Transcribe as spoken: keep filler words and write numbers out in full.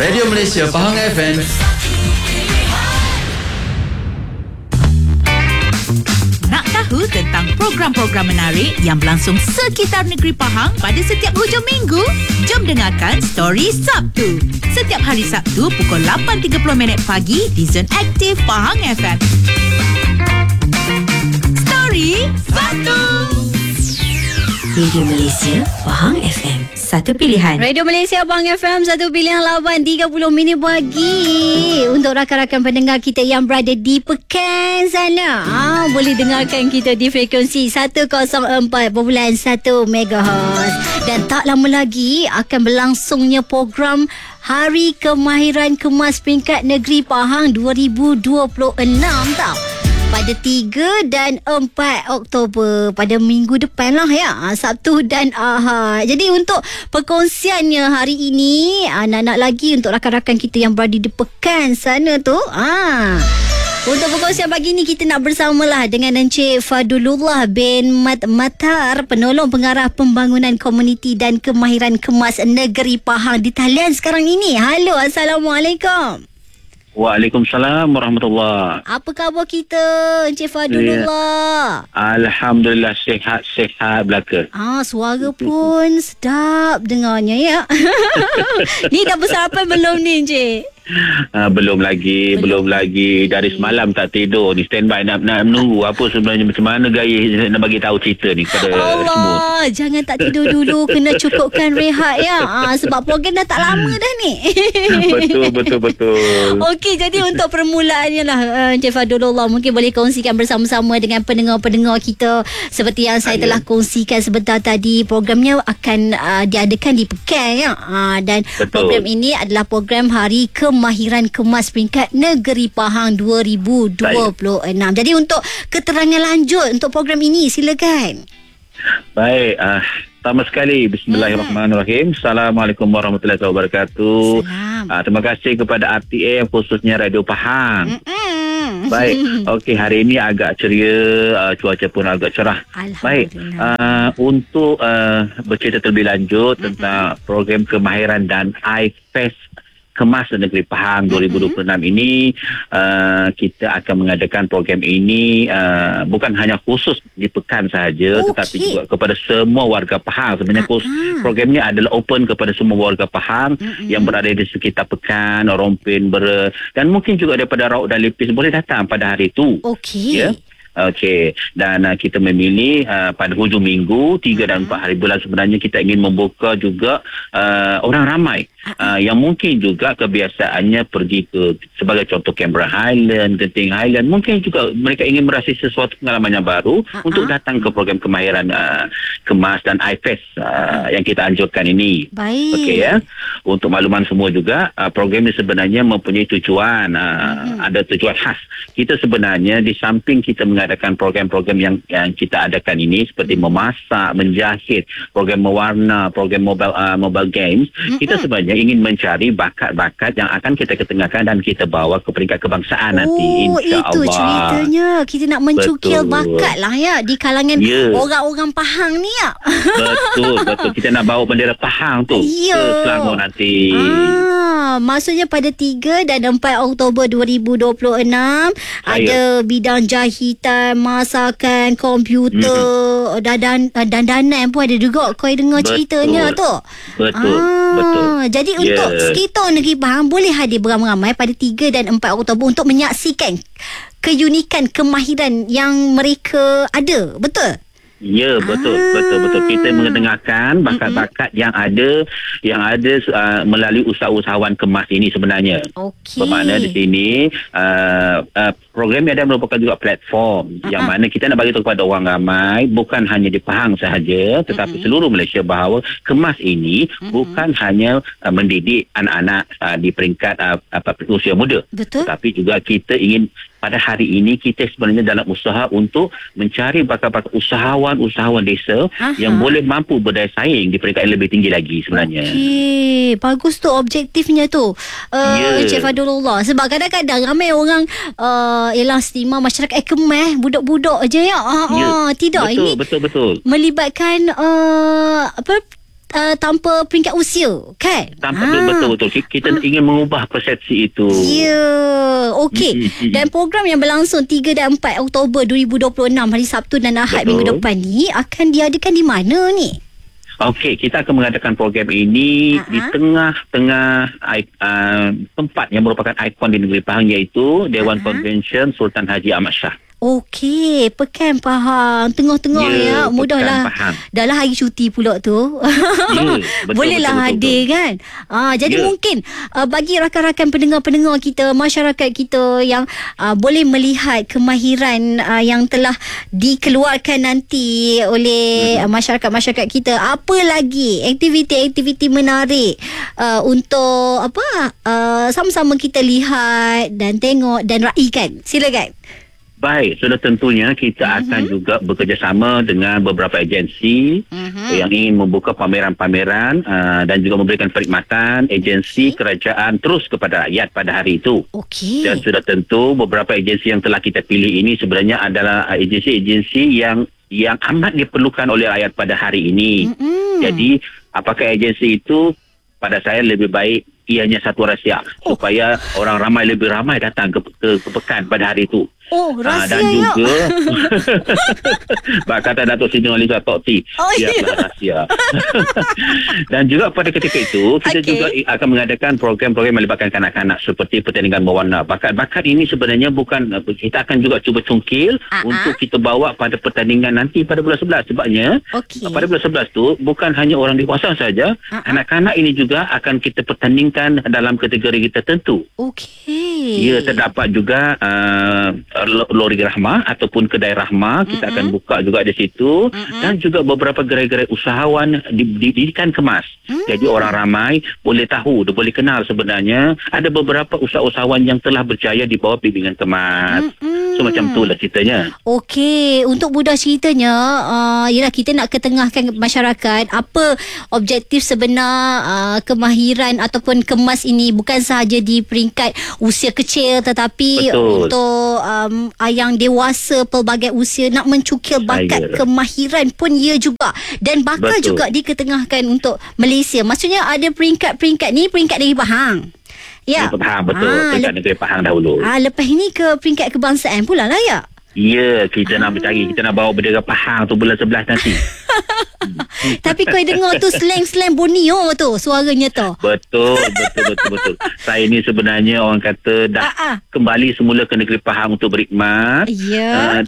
Radio Malaysia Pahang F M. Nak tahu tentang program-program menarik yang berlangsung sekitar negeri Pahang pada setiap hujung minggu? Jom dengarkan Story Sabtu. Setiap hari Sabtu pukul lapan tiga puluh minit pagi di Zon Aktif Pahang F M. Story Sabtu. Radio Malaysia Pahang F M, satu pilihan. Radio Malaysia Pahang F M, satu pilihan. Lapan tiga puluh minit pagi. Untuk rakan-rakan pendengar kita yang berada di Pekan sana, ah, boleh dengarkan kita di frekuensi seratus empat perpuluhan satu megahertz. Dan tak lama lagi akan berlangsungnya program Hari Kemahiran Kemas Peringkat Negeri Pahang dua ribu dua puluh enam tau. Pada tiga dan empat Oktober, pada minggu depan lah ya, Sabtu dan Ahad. Jadi untuk perkongsiannya hari ini, nak-nak lagi untuk rakan-rakan kita yang berada di Pekan sana tu, ah, untuk perkongsian pagi ni kita nak bersamalah dengan Encik Fadulullah bin Mat Matar, penolong pengarah pembangunan komuniti dan kemahiran kemas negeri Pahang di talian sekarang ini. Halo, Assalamualaikum. Waalaikumsalam warahmatullahi. Apa khabar kita, Encik Fadulullah? Alhamdulillah, sihat-sihat belaka. Ah, suara pun sedap dengarnya ya. Ni dah bersarapan belum ni, Encik? Uh, belum lagi, belum, belum lagi. Dari semalam tak tidur ni, standby nak nak menunggu apa sebenarnya, macam mana gaya nak bagi tahu cerita ni kepada Allah, semua. Jangan tak tidur dulu, kena cukupkan rehat ya. Ah, sebab program dah tak lama dah ni. Betul, betul, betul. Okey, jadi untuk permulaannya lah, uh, Encik Fadulullah, mungkin boleh kongsikan bersama-sama dengan pendengar-pendengar kita. Seperti yang saya telah kongsikan sebentar tadi, programnya akan uh, diadakan di Pekan ya. Uh, dan betul. Program ini adalah program Hari Kemahiran Kemas Peringkat Negeri Pahang dua ribu dua puluh enam. Baik. Jadi untuk keterangan lanjut untuk program ini, silakan. Baik, uh, pertama sekali Bismillahirrahmanirrahim. Assalamualaikum warahmatullahi wabarakatuh. Uh, terima kasih kepada R T M, khususnya Radio Pahang. Mm-mm. Baik, okey, hari ini agak ceria, uh, cuaca pun agak cerah. Baik, uh, untuk uh, bercerita terlebih lanjut Mm-mm. tentang program kemahiran dan iFest Kemas Negeri Pahang dua ribu dua puluh enam ini, uh, kita akan mengadakan program ini uh, bukan hanya khusus di Pekan sahaja, okay. tetapi juga kepada semua warga Pahang. Sebenarnya uh-huh. programnya adalah open kepada semua warga Pahang uh-huh. yang berada di sekitar Pekan, Rompin, Bera, dan mungkin juga daripada Rauk dan Lipis boleh datang pada hari itu. Okey. Ya. Okey, dan uh, kita memilih uh, pada hujung minggu tiga dan empat hari bulan. Sebenarnya kita ingin membuka juga uh, orang ramai uh, yang mungkin juga kebiasaannya pergi ke, sebagai contoh, Canberra Highland, Genting Highland. Mungkin juga mereka ingin merasai sesuatu pengalaman yang baru uh-huh. untuk datang ke program kemahiran uh, kemas dan iFest uh, yang kita anjurkan ini. Baik. Okey ya. Untuk makluman semua juga, uh, program ini sebenarnya mempunyai tujuan, uh, uh-huh. ada tujuan khas. Kita sebenarnya di samping kita mengadakan program-program yang yang kita adakan ini seperti memasak, menjahit, program mewarna, program mobile uh, mobile games, mm-hmm. kita sebenarnya ingin mencari bakat-bakat yang akan kita ketengahkan dan kita bawa ke peringkat kebangsaan oh, nanti, insya-Allah. Oh, itu ceritanya. Kita nak mencukil betul. Bakat lah ya di kalangan yeah. orang-orang Pahang ni ya. Betul, betul. Kita nak bawa bendera Pahang tu yeah. ke Selangor nanti. Ah, maksudnya pada tiga dan empat Oktober dua ribu dua puluh enam ada bidang jahitan, masakan, komputer, mm-hmm. dan dandanan pun ada juga. Kau dengar betul. Ceritanya tu. Betul. Ah, betul. Jadi yeah. untuk sekitar negeri Pahang boleh hadir beramai-ramai pada tiga dan empat Oktober untuk menyaksikan keunikan kemahiran yang mereka ada. Betul? Ya, betul, ah. betul, betul. Kita mendengarkan bakat-bakat mm-hmm. yang ada, yang ada uh, melalui usahawan kemas ini sebenarnya. Okey. Bermakna di sini uh, uh, program ini ada merupakan juga platform uh-huh. yang mana kita nak bagi tahu kepada orang ramai, bukan hanya di Pahang sahaja, tetapi uh-huh. seluruh Malaysia, bahawa kemas ini uh-huh. bukan hanya uh, mendidik anak-anak uh, di peringkat uh, apa usia muda, betul. Tetapi juga kita ingin pada hari ini kita sebenarnya dalam usaha untuk mencari bakat-bakat usahawan-usahawan desa Aha. yang boleh mampu berdaya saing di peringkat yang lebih tinggi lagi sebenarnya. Okey, bagus tu objektifnya tu. Uh, yeah. Encik Fadulullah. Sebab kadang-kadang ramai orang uh, ialah stigma masyarakat eh kemeh, budak-budak je ya. Uh, yeah. uh, tidak, betul, ini betul betul. Melibatkan uh, apa uh, tanpa peringkat usia, kan? Tanpa Ah. betul-betul. Kita Ah. ingin mengubah persepsi itu. Ya, okey. Mm-mm. Dan program yang berlangsung tiga dan empat Oktober dua ribu dua puluh enam, hari Sabtu dan Ahad Betul. minggu depan ni akan diadakan di mana ni? Okey, kita akan mengadakan program ini Ha-ha. di tengah-tengah uh, tempat yang merupakan ikon di negeri Pahang, iaitu Dewan Ha-ha. Convention Sultan Haji Ahmad Shah. Okey, Pekan Pahang. Tengah-tengah Ya, ya. Mudahlah. Pekan Pahang. Dah lah hari cuti pula tu. Ya, betul, Bolehlah betul, betul, hadir kan. Ah, jadi Ya. mungkin uh, bagi rakan-rakan pendengar-pendengar kita, masyarakat kita yang uh, boleh melihat kemahiran uh, yang telah dikeluarkan nanti oleh uh, masyarakat-masyarakat kita. Apa lagi aktiviti-aktiviti menarik uh, untuk apa uh, sama-sama kita lihat dan tengok dan raikan. Silakan. Baik, sudah tentunya kita uh-huh. akan juga bekerjasama dengan beberapa agensi uh-huh. yang ingin membuka pameran-pameran uh, dan juga memberikan perkhidmatan agensi okay. kerajaan terus kepada rakyat pada hari itu. Okey. Dan sudah tentu beberapa agensi yang telah kita pilih ini sebenarnya adalah uh, agensi-agensi yang yang amat diperlukan oleh rakyat pada hari ini. Uh-huh. Jadi, apakah agensi itu? Pada saya lebih baik ianya satu rahsia oh. supaya orang ramai lebih ramai datang ke, ke, ke pekan pada hari itu. Oh, rahsia uh, dan juga bak kata Datuk Seri Nurhaliza Tok T, oh, dia iya. rahsia. Dan juga pada ketika itu kita okay. juga akan mengadakan program-program yang melibatkan kanak-kanak seperti pertandingan berwarna. Bakat-bakat ini sebenarnya bukan, kita akan juga cuba cungkil uh-huh. untuk kita bawa pada pertandingan nanti pada bulan sebelas. Sebabnya okay. pada bulan sebelas tu bukan hanya orang dewasa saja, uh-huh. anak-anak ini juga akan kita pertandingkan dalam kategori tertentu. Okey. Ya, terdapat juga uh, lori rahmah ataupun kedai rahmah, kita mm-hmm. akan buka juga di situ, mm-hmm. dan juga beberapa gerai-gerai usahawan di, di, didikan kemas. Mm-hmm. Jadi orang ramai boleh tahu, dia boleh kenal sebenarnya ada beberapa usahawan yang telah berjaya di bawah bimbingan kemas. Mm-hmm. So macam itulah ceritanya. Okey, untuk mudah ceritanya, uh, ialah kita nak ketengahkan masyarakat apa objektif sebenar uh, kemahiran ataupun kemas ini, bukan sahaja di peringkat usia kecil tetapi Betul. untuk um, yang dewasa pelbagai usia, nak mencukil bakat Saya. kemahiran pun ia juga, dan bakal Betul. juga diketengahkan untuk Malaysia. Maksudnya ada peringkat-peringkat ni, peringkat dari Pahang. Ya. Negeri Pahang, betul. Ah, Peringkat lep- negeri Pahang dahulu. Ah, lepas ini ke peringkat kebangsaan pula lah ya. Ya, kita Ah. nak bercari, kita nak bawa bendera Pahang tu bulan sebelas nanti. Tapi kau dengar tu slang-slang Borneo tu suaranya tu. Betul, betul, betul, betul. Saya ni sebenarnya orang kata dah Ah, ah. kembali semula ke negeri Pahang untuk berkhidmat. Ya. Uh,